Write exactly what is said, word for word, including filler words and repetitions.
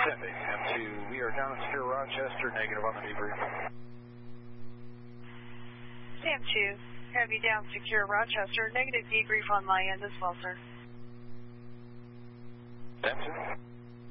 Pacific, M two, we are down at Secure Rochester, negative on the debrief. Sam two, have you down Secure Rochester, negative debrief on my end as well, sir. Sam two.